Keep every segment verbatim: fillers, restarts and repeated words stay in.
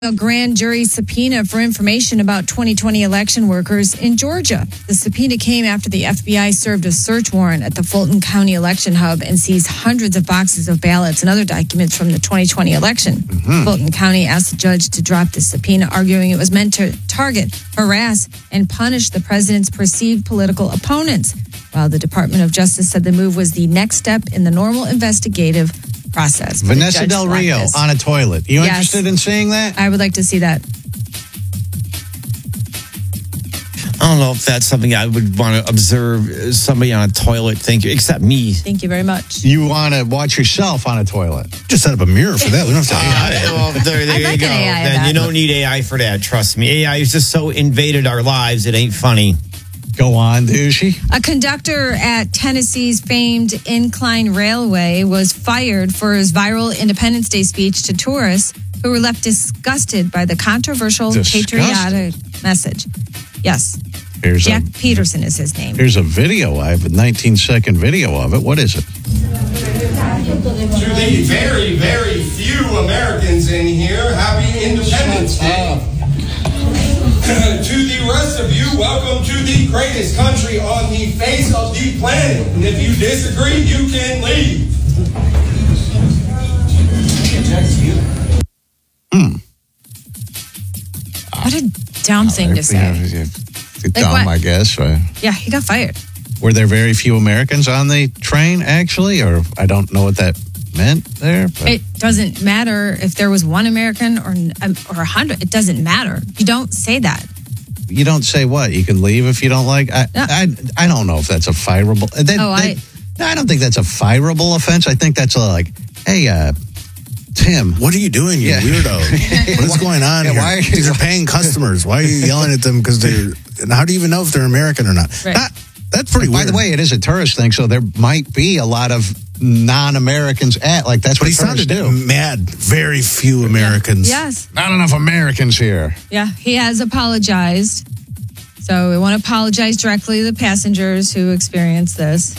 A grand jury subpoena for information about twenty twenty election workers in Georgia. The subpoena came after the F B I served a search warrant at the Fulton County election hub and seized hundreds of boxes of ballots and other documents from the twenty twenty election. Mm-hmm. Fulton County asked the judge to drop the subpoena, arguing it was meant to target, harass, and punish the president's perceived political opponents, while the Department of Justice said the move was the next step in the normal investigative process. Vanessa Del Rio on a toilet. You yes. interested in seeing that? I would like to see that. I don't know if that's something I would want to observe somebody on a toilet. Thank you, except me. Thank you very much. You want to watch yourself on a toilet? Just set up a mirror for that. We don't have to A I. Uh, well, there, there I'd you like go. an A I Then that. you don't need A I for that. Trust me. A I has just so invaded our lives. It ain't funny. Go on, douchey. A conductor at Tennessee's famed Incline Railway was fired for his viral Independence Day speech to tourists who were left disgusted by the controversial Disgusted? patriotic message. Yes. Here's Jack a, Peterson is his name. Here's a video. I have a nineteen second video of it. What is it? To the very, very few Americans in here, happy Independence Day. To the rest of you, welcome to the greatest country on the face of the planet. And if you disagree, you can leave. Hmm. What a dumb thing to say. Like dumb, what? I guess. Right? Yeah, he got fired. Were there very few Americans on the train, actually? Or I don't know what that meant there. But. It doesn't matter if there was one American or um, or a hundred. It doesn't matter. You don't say that. You don't say what? You can leave if you don't like? I No. I, I don't know if that's a fireable. That, Oh, I- that, I don't think that's a fireable offense. I think that's a, like, hey, uh, Tim. What are you doing, you Yeah. weirdo? What is going on Yeah, here? why are you- These are paying customers. Why are you yelling at them? Because they're. And how do you even know if they're American or not? Right. That- that's pretty By weird. the way, it is a tourist thing, so there might be a lot of non-Americans at, like, that's but what he tourists sounded do. mad. Very few Americans. Yes. Not enough Americans here. Yeah, he has apologized. So we want to apologize directly to the passengers who experienced this.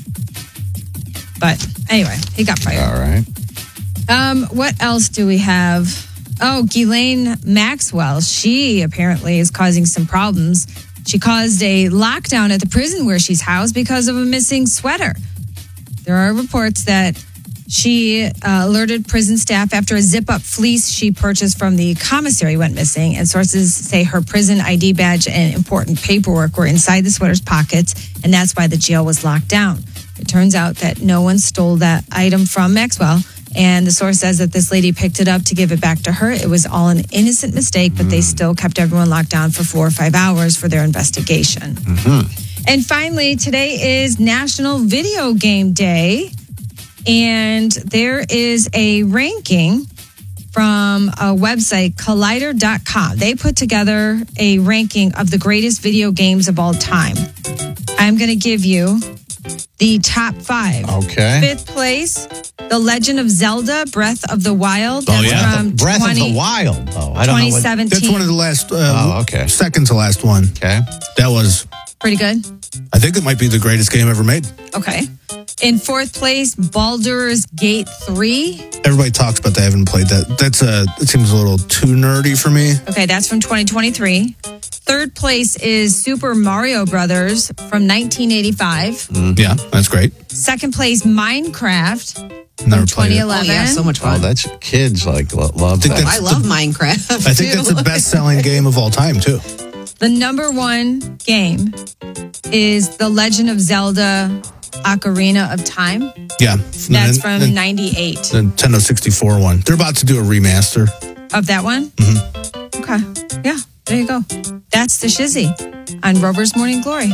But anyway, he got fired. All right. Um, what else do we have? Oh, Ghislaine Maxwell. She apparently is causing some problems. She caused a lockdown at the prison where she's housed because of a missing sweater. There are reports that she uh, alerted prison staff after a zip-up fleece she purchased from the commissary went missing, and sources say her prison I D badge and important paperwork were inside the sweater's pockets, and that's why the jail was locked down. It turns out that no one stole that item from Maxwell, and the source says that this lady picked it up to give it back to her. It was all an innocent mistake, but they still kept everyone locked down for four or five hours for their investigation. Mm-hmm. And finally, today is National Video Game Day. And there is a ranking from a website, collider dot com. They put together a ranking of the greatest video games of all time. I'm going to give you the top five. Okay. Fifth place, The Legend of Zelda, Breath of the Wild. Oh, That's yeah. from Breath twenty, of the Wild, though. I don't know twenty what. seventeen. That's one of the last. Uh, Oh, okay. Second to last one. Okay. That was. Pretty good. I think it might be the greatest game ever made. Okay. In fourth place, Baldur's Gate three. Everybody talks about that. I haven't played that. That's uh, it seems a little too nerdy for me. Okay, that's from twenty twenty-three. Third place is Super Mario Brothers from nineteen eighty-five. Mm. Yeah, that's great. Second place, Minecraft Never from played twenty it. eleven. Oh, yeah, so much Oh, fun. that's kids, like, lo- love think that. that's- I love Minecraft. I think that's the best-selling game of all time too. The number one game is The Legend of Zelda Ocarina of Time. Yeah, That's the, from the, ninety-eight. the Nintendo sixty-four one. They're about to do a remaster. Of that one? Mm-hmm. Okay. Yeah, there you go. That's the Shizzy on Rover's Morning Glory.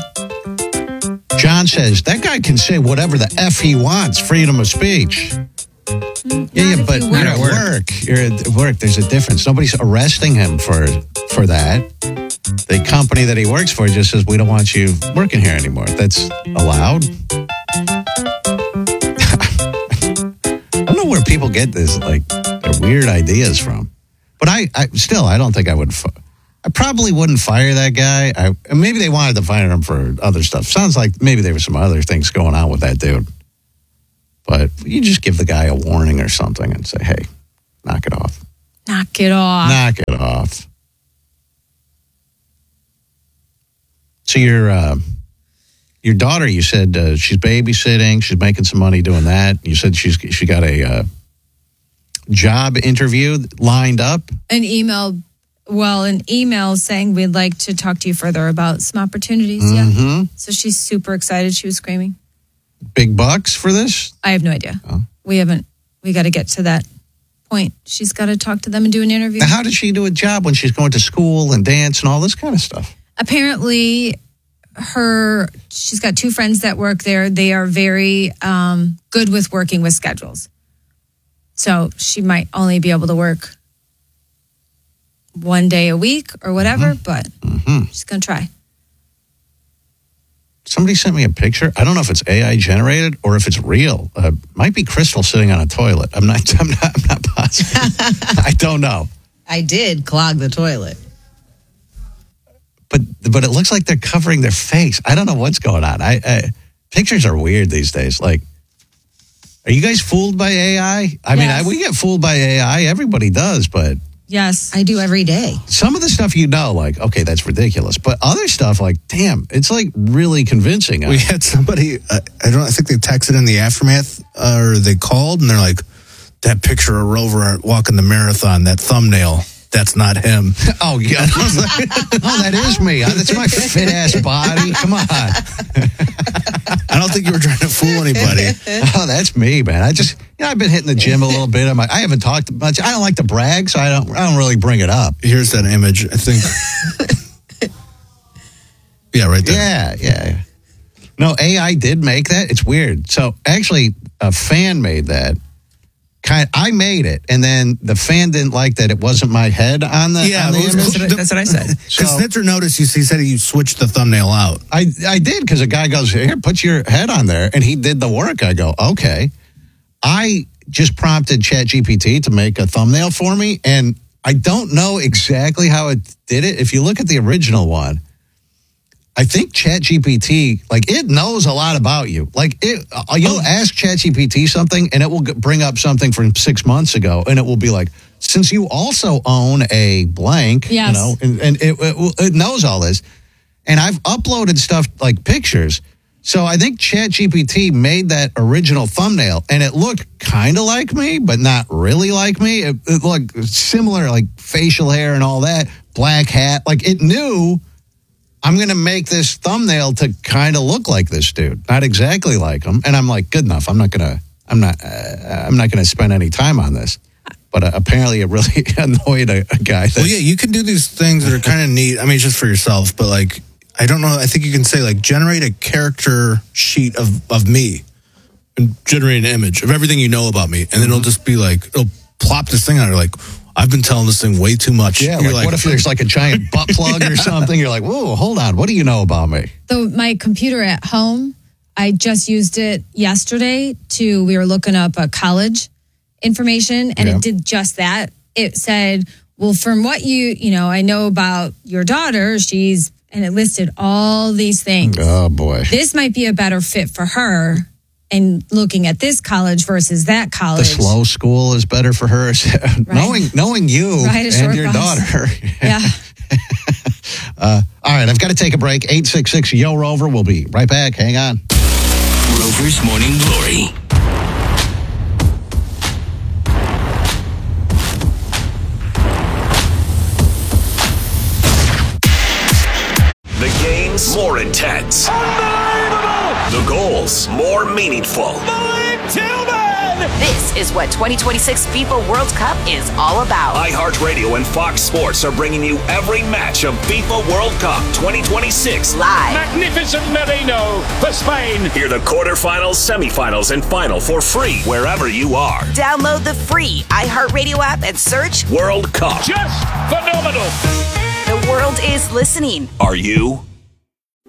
John says, that guy can say whatever the F he wants, freedom of speech. Yeah, yeah, if but you you're work. at work. You're at work. There's a difference. Nobody's arresting him for for that. The company that he works for just says, we don't want you working here anymore. That's allowed. I don't know where people get this, like, their weird ideas from. But I, I still, I don't think I would. Fi- I probably wouldn't fire that guy. I, maybe they wanted to fire him for other stuff. Sounds like maybe there were some other things going on with that dude. But you just give the guy a warning or something and say, hey, knock it off. Knock it off. Knock it off. So your uh, your daughter, you said uh, she's babysitting. She's making some money doing that. You said she's she got a uh, job interview lined up. An email, well, an email saying we'd like to talk to you further about some opportunities. Mm-hmm. Yeah. So she's super excited. She was screaming. Big bucks for this? I have no idea. Oh. We haven't. We got to get to that point. She's got to talk to them and do an interview. Now, how does she do a job when she's going to school and dance and all this kind of stuff? Apparently, her she's got two friends that work there. They are very um, good with working with schedules. So she might only be able to work one day a week or whatever, mm-hmm. but mm-hmm. she's going to try. Somebody sent me a picture. I don't know if it's A I generated or if it's real. Uh, might be Crystal sitting on a toilet. I'm not. I'm not. I'm not positive. I don't know. I did clog the toilet, but but it looks like they're covering their face. I don't know what's going on. I, I pictures are weird these days. Like, are you guys fooled by A I? I yes. mean, I, we get fooled by A I. Everybody does, but. Yes. I do every day. Some of the stuff you know, like, okay, that's ridiculous. But other stuff, like, damn, it's like really convincing. We had somebody, uh, I don't I think they texted in the aftermath, uh, or they called, and they're like, that picture of Rover walking the marathon, that thumbnail, that's not him. Oh, yeah. I was like, oh, that is me. That's my fit ass body. Come on. I don't think you were trying to fool anybody. Oh, that's me, man. I just, you know, I've been hitting the gym a little bit. I'm like, I haven't talked much. I don't like to brag, so I don't, I don't really bring it up. Here's that image. I think. Yeah, right there. Yeah, yeah. No, A I did make that. It's weird. So actually, a fan made that. Kind, I made it, and then the fan didn't like that it wasn't my head on the. Yeah, on the was, image. That's what, that's what I said. Because So- Snitzer noticed, you, he said you switched the thumbnail out. I I did because a guy goes, here, put your head on there, and he did the work. I go, okay. I just prompted ChatGPT to make a thumbnail for me, and I don't know exactly how it did it. If you look at the original one, I think ChatGPT, like, it knows a lot about you. Like, it, uh, you'll ask ChatGPT something, and it will g- bring up something from six months ago, and it will be like, since you also own a blank, Yes. you know, and, and it, it, it knows all this. And I've uploaded stuff like pictures. So I think ChatGPT made that original thumbnail, and it looked kind of like me, but not really like me. It, it looked similar, like facial hair and all that, black hat. Like, it knew I'm going to make this thumbnail to kind of look like this dude, not exactly like him. And I'm like, good enough. I'm not going to. I'm not. Uh, I'm not going to spend any time on this. But uh, apparently, it really annoyed a, a guy. That, Well, yeah, you can do these things that are kind of neat. I mean, just for yourself, but like, I don't know. I think you can say like, generate a character sheet of, of me and generate an image of everything you know about me. And then it'll just be like, it'll plop this thing on it like, I've been telling this thing way too much. Yeah, You're like, what if there's like a giant butt plug or something? You're like, whoa, hold on. What do you know about me? So my computer at home, I just used it yesterday to, we were looking up a college information, and Yeah. it did just that. It said, well, from what you, you know, I know about your daughter, she's, and it listed all these things. Oh, boy. This might be a better fit for her. And looking at this college versus that The college. slow school is better for her. knowing knowing you Ride a and short your bus. daughter. Yeah. uh, all right, I've got to take a break. eight six six Yo Rover. We'll be right back. Hang on. Rover's Morning Glory. The games more intense. The goals more meaningful. This is what twenty twenty-six FIFA World Cup is all about. iHeartRadio and Fox Sports are bringing you every match of FIFA World Cup twenty twenty-six. Live. Magnificent Merino for Spain. Hear the quarterfinals, semifinals, and final for free wherever you are. Download the free iHeartRadio app and search World Cup. Just phenomenal. The World is Listening. Are you?